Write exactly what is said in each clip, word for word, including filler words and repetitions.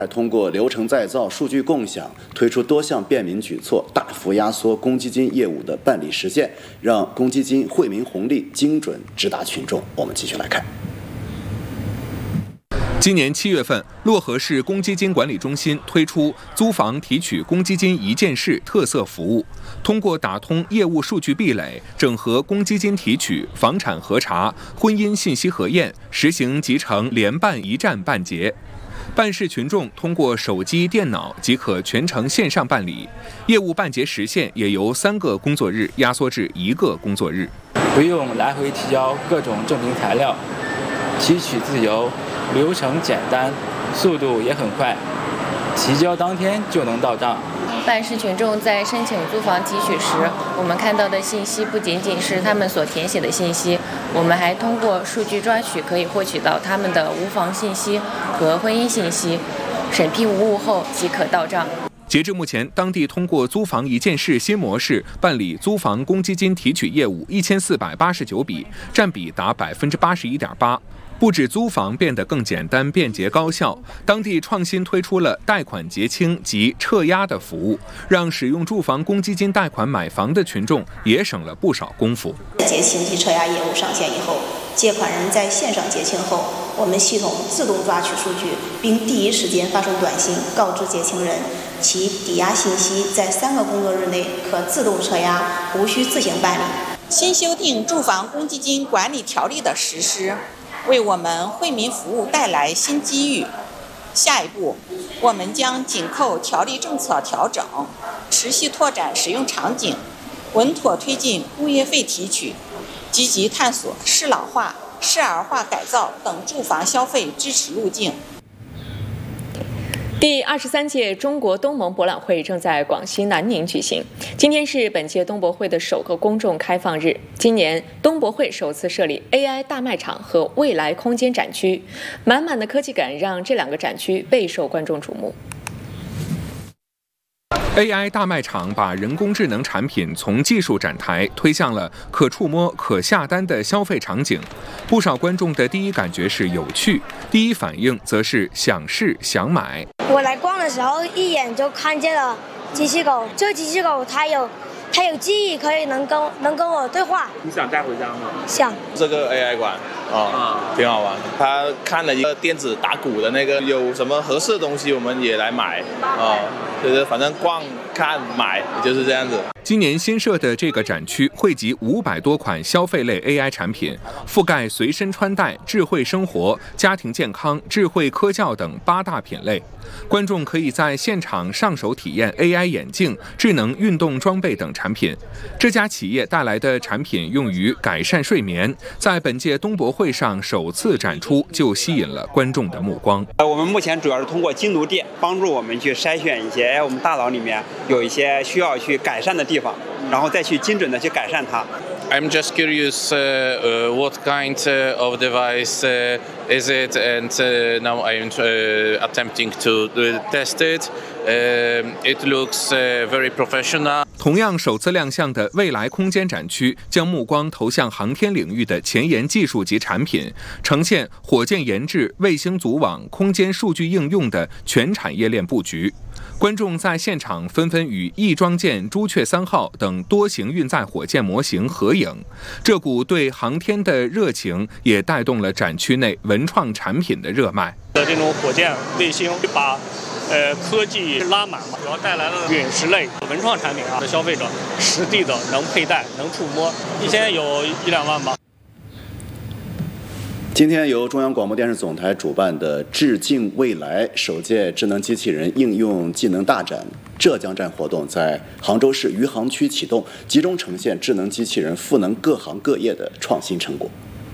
通过流程再造、数据共享，推出多项便民举措，大幅压缩公积金业务的办理时限，让公积金惠民红利精准直达群众。我们继续来看。 今年七月份，漯河市公积金管理中心推出租房提取公积金一件事特色服务，通过打通业务数据壁垒，整合公积金提取、房产核查、婚姻信息核验，实行集成联办一站办结。办事群众通过手机、电脑即可全程线上办理，业务办结时限也由三个工作日压缩至一个工作日， 不用来回提交各种证明材料，提取自由，流程简单，速度也很快，提交当天就能到账。 办事群众在申请租房提取时，我们看到的信息不仅仅是他们所填写的信息，我们还通过数据抓取可以获取到他们的无房信息和婚姻信息，审批无误后即可到账。 截至目前，当地通过租房一件事新模式办理租房公积金提取业务一千四百八十九笔，占比达百分之八十一点八。不止租房变得更简单、便捷、高效，当地创新推出了贷款结清及撤押的服务，让使用住房公积金贷款买房的群众也省了不少功夫。 结清及撤押业务上线以后，借款人在线上结清后，我们系统自动抓取数据，并第一时间发送短信告知结清人，其抵押信息在三个工作日内可自动撤押，无需自行办理。 新修订住房公积金管理条例的实施，为我们惠民服务带来新机遇。下一步，我们将紧扣条例政策调整，持续拓展使用场景，稳妥推进物业费提取，积极探索适老化、适儿化改造等住房消费支持路径。 第二十三届中国东盟博览会正在广西南宁举行，今天是本届东博会的首个公众开放日。今年东博会首次设立 A I 大卖场和未来空间展区，满满的科技感让这两个展区备受观众瞩目。 A I 大卖场把人工智能产品从技术展台推向了可触摸、可下单的消费场景。不少观众的第一感觉是有趣，第一反应则是想试想买。 我来逛的时候，一眼就看见了机器狗。这个机器狗它有，它有记忆，可以能跟能跟我对话。 你想带回家吗？ 想。 这个 A I 馆啊、哦，挺好玩。他看了一个电子打鼓的那个，有什么合适的东西我们也来买啊、哦，就是反正逛看买，也就是这样子。 今年新设的这个展区汇集五百多款消费类 A I 产品，覆盖随身穿戴、智慧生活、家庭健康、智慧科教等八大品类。观众可以在现场上手体验 A I 眼镜、智能运动装备等产品。这家企业带来的产品用于改善睡眠，在本届东博会上首次展出，就吸引了观众的目光。 我们目前主要是通过精读电帮助我们去筛选一些，哎，我们大脑里面有一些需要去改善的地方，然后再去精准的去改善它。 I'm just curious uh, uh, what kind uh, of device uh, is it, and uh, now I'm uh, attempting to uh, test it. Uh, it looks uh, very professional. 同样首次亮相的未来空间展区，将目光投向航天领域的前沿技术及产品，呈现火箭研制、卫星组网、空间数据应用的全产业链布局。观众在现场纷纷与翼装舰朱雀三号等多型运载火箭模型合影，这股对航天的热情也带动了展区内文创产品的热卖。 的这种火箭卫星把呃科技拉满嘛，主要带来了陨石类文创产品啊，的消费者实地的能佩戴、能触摸，一天有一两万吧。 今天由中央广播电视总台主办的“致敬未来”首届智能机器人应用技能大展浙江站活动在杭州市余杭区启动，集中呈现智能机器人赋能各行各业的创新成果。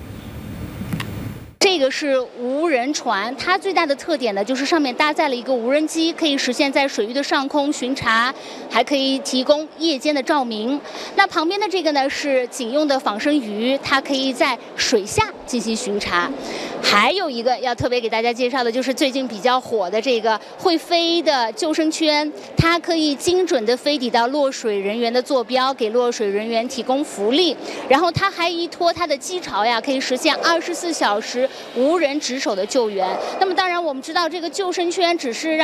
这个是无人船，它最大的特点呢，就是上面搭载了一个无人机，可以实现在水域的上空巡查，还可以提供夜间的照明。那旁边的这个呢是警用的仿生鱼，它可以在水下进行巡查。还有一个要特别给大家介绍的，就是最近比较火的这个会飞的救生圈，它可以精准的飞抵到落水人员的坐标，给落水人员提供福利。然后它还依托它的机巢呀，可以实现二十四小时无人值守的救援。那么当然我们知道这个救生圈只是让